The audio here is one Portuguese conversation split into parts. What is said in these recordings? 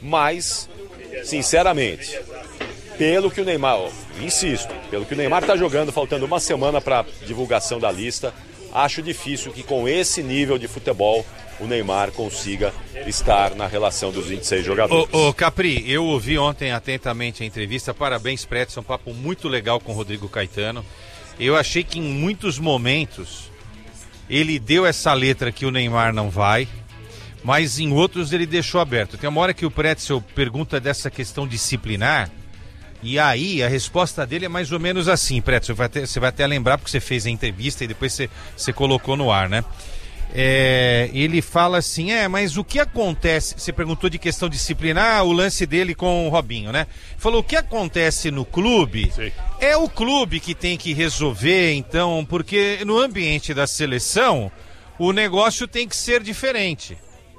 Mas, sinceramente, pelo que o Neymar está jogando, faltando uma semana para divulgação da lista, acho difícil que com esse nível de futebol o Neymar consiga estar na relação dos 26 jogadores. Ô Capri, eu ouvi ontem atentamente a entrevista, parabéns Pretz, um papo muito legal com o Rodrigo Caetano. Eu achei que em muitos momentos ele deu essa letra que o Neymar não vai, mas em outros ele deixou aberto. Tem uma hora que o Pretzel pergunta dessa questão disciplinar, e aí a resposta dele é mais ou menos assim, Pretzel, você vai até lembrar porque você fez a entrevista e depois você colocou no ar, né? Ele fala assim, mas o que acontece, você perguntou de questão disciplinar, o lance dele com o Robinho, né? Falou, o que acontece no clube, sim, é o clube que tem que resolver, então, porque no ambiente da seleção, o negócio tem que ser diferente.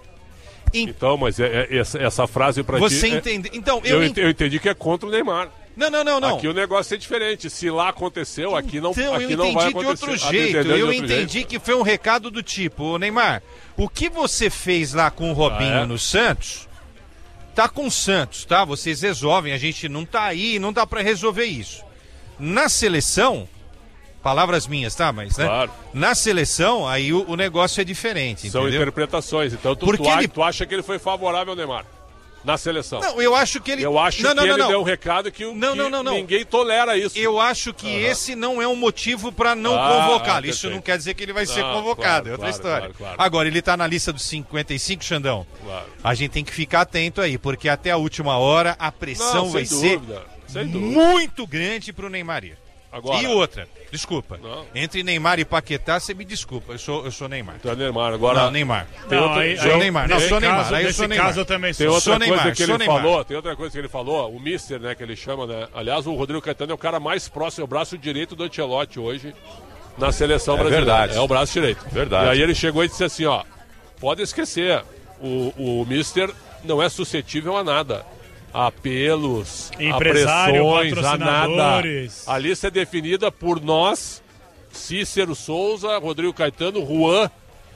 Então, mas essa frase pra ti... Você entende? Então, eu entendi que é contra o Neymar. Não. Aqui o negócio é diferente. Se lá aconteceu, aqui não vai acontecer. Eu entendi de outro jeito. Eu entendi que foi um recado do tipo, Neymar, o que você fez lá com o Robinho no Santos, tá com o Santos, tá? Vocês resolvem, a gente não tá aí, não dá pra resolver isso. Na seleção, palavras minhas, tá? Mas, né? Claro. Na seleção, aí o negócio é diferente, São entendeu? Interpretações. Então tu acha que ele foi favorável ao Neymar? Na seleção. Não, eu acho que ele... ele deu um recado que ninguém tolera isso. Eu acho que esse não é um motivo para não convocá-lo. Isso não quer dizer que ele vai ser convocado, é outra história. Claro. Agora, ele tá na lista dos 55, Xandão. Claro. A gente tem que ficar atento aí, porque até a última hora a pressão vai ser muito grande pro Neymar ir. Agora, e outra, desculpa, entre Neymar e Paquetá, você me desculpa, eu sou Neymar. Tu é Neymar, agora... Não, Neymar. Sou Neymar. Não, sou Neymar. Aí eu sou Neymar. Caso eu também sou. Tem outra coisa que ele falou, o Mister, né, que ele chama, né? Aliás, o Rodrigo Caetano é o cara mais próximo, é o braço direito do Ancelotti hoje na seleção brasileira. Verdade. É o braço direito. Verdade. E aí ele chegou e disse assim, pode esquecer, o Mister não é suscetível a nada. A apelos, a pressões, a nada. A lista é definida por nós, Cícero Souza, Rodrigo Caetano, Juan,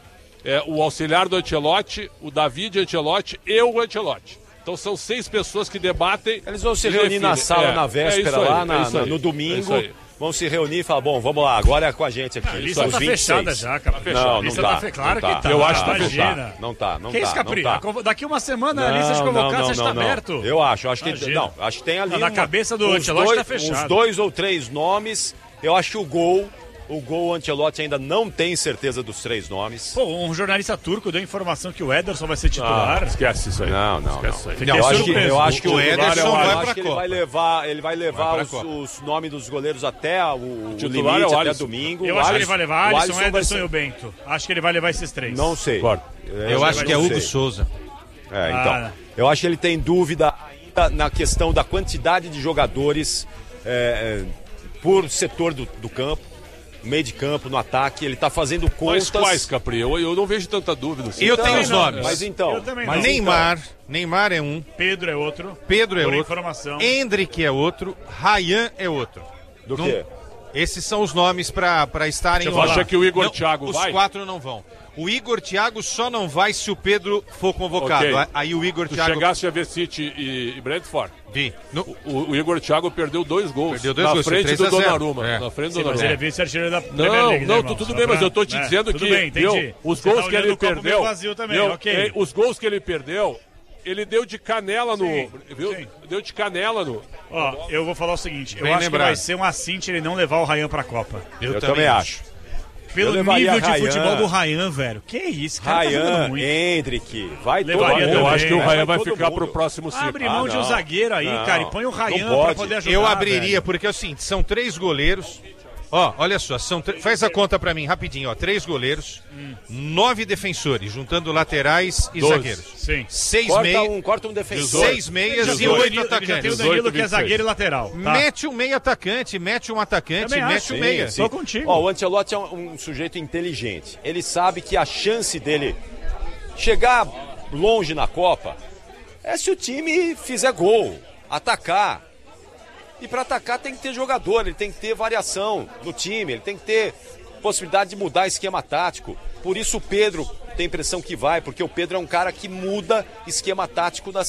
o auxiliar do Ancelotti, o David Ancelotti e o Ancelotti. Então são 6 pessoas que debatem. Eles vão se reunir na sala na véspera, no domingo. Vão se reunir e falar, bom, vamos lá, agora é com a gente aqui. A lista tá fechada já, cara. Não tá. Claro que tá. Eu acho que tá fechada. Não tá. Que isso, Capri? Daqui uma semana a lista de convocados já está aberto. Eu acho que acho que tem ali na cabeça do Ancelotti tá fechado. Uns 2 ou 3 nomes. Eu acho que o gol Ancelotti ainda não tem certeza dos 3 nomes. Pô, um jornalista turco deu informação que o Ederson vai ser titular. Esquece isso aí. Não. Eu acho que o Ederson vai pra Copa. Ele vai levar os nomes dos goleiros até o titular limite, até domingo. Eu acho que ele vai levar Alisson, Ederson e o Bento. Acho que ele vai levar esses 3. Não sei. Eu acho que é Hugo Souza. Então. Eu acho que ele tem dúvida ainda na questão da quantidade de jogadores por setor do campo. No meio de campo, no ataque, ele tá fazendo contas. Mas quais, Capri? Eu não vejo tanta dúvida. Eu tenho os nomes. Mas então. Neymar é um. Pedro é outro. Informação. Endrick é outro. Ryan é outro. Do quê? Esses são os nomes para estarem lá. Você acha que o Igor Thiago vai? Os 4 não vão. O Igor Thiago só não vai se o Pedro for convocado. Okay. Aí o Igor Thiago... chegasse a ver City e Brentford? Vi. O Igor Thiago perdeu 2 gols. Na frente do Donnarumma. Na frente do Donnarumma. Mas ele é vice-artilheiro da Premier League. Não, tudo bem, mas eu tô te dizendo que... Entendi. Os gols que ele perdeu... Os gols que ele perdeu... Ele deu de canela no... Deu de canela no... eu vou falar o seguinte. Eu acho que vai ser um assinte ele não levar o Ryan pra Copa. Eu também acho. Pelo nível de futebol do Ryan, velho. Que isso, cara. Ryan, Endrick, vai todo mundo. Eu acho que o Ryan vai ficar pro próximo ciclo. Abre mão de um zagueiro aí, cara, e põe o Ryan pra poder ajudar. Eu abriria, porque é o seguinte, são 3 goleiros. Olha só, faz a conta pra mim rapidinho, 3 goleiros, 9 defensores, juntando laterais e 12. Zagueiros. Sim. 6 meias. Corta um defensor. 6 meias e 8 atacantes. Já tem o Danilo que é zagueiro e lateral. Tá. Mete um meia atacante, mete um atacante, mete um meia. Só contigo. O Ancelotti é um sujeito inteligente. Ele sabe que a chance dele chegar longe na Copa é se o time fizer gol, atacar. E para atacar tem que ter jogador, ele tem que ter variação no time, ele tem que ter possibilidade de mudar esquema tático. Por isso o Pedro tem a impressão que vai, porque o Pedro é um cara que muda esquema tático